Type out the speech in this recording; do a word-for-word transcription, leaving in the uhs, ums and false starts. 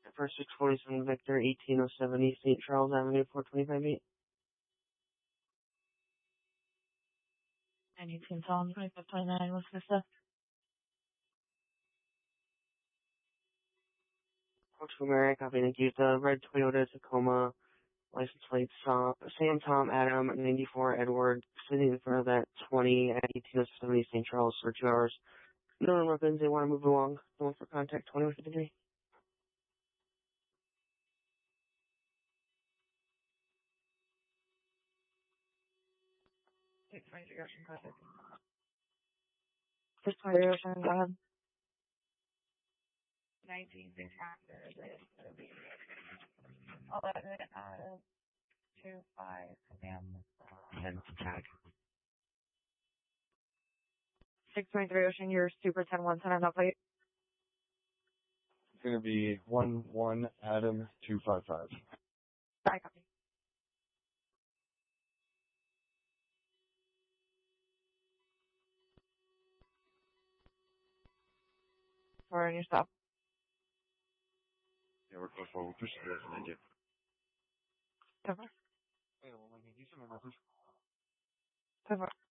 for six forty-seven Victor, eighteen oh seven East Saint Charles Avenue, four twenty-five eight. And eighteen Tom, twenty-five twenty-nine, West Vista. Portugal Mary, copy, thank you. The red Toyota Tacoma, license plate, Sam, Sam Tom Adam, ninety-four Edward, sitting in front of that twenty at eighteen oh seven East Saint Charles for two hours. No one weapons, they want to move along. No one for contact, twenty-one fifty-three. six twenty-three Ocean, go ahead. six twenty-three Ocean, go ahead. nineteen six eleven out of two five Sam and tag. six twenty-three Ocean, you're super ten one ten on that plate. It's going to be one one Adam two five five. Sorry, copy. Sorry, on your stop. Yeah, we're close. We'll push the rest of it. Cover. Hey, well, can you send me a message? Cover.